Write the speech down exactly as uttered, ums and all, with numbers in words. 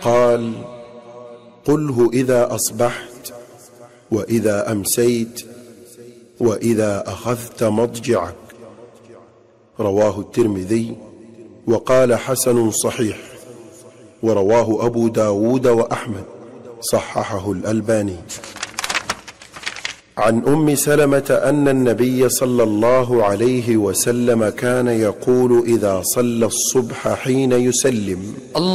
قال: قله إذا أصبحت وإذا أمسيت وإذا أخذت مضجعك. رواه الترمذي وقال: حسن صحيح. ورواه أبو داود وأحمد، صححه الألباني. عن أم سلمة أن النبي صلى الله عليه وسلم كان يقول إذا صلى الصبح حين يسلم: